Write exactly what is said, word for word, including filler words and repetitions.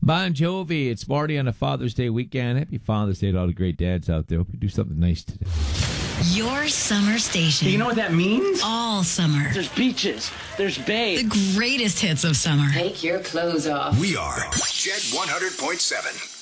Bon Jovi, it's Marty on a Father's Day weekend. Happy Father's Day to all the great dads out there. Hope you do something nice today. Your summer station. You know what that means? All summer. There's beaches. There's bays. The greatest hits of summer. Take your clothes off. We are Jet one hundred point seven.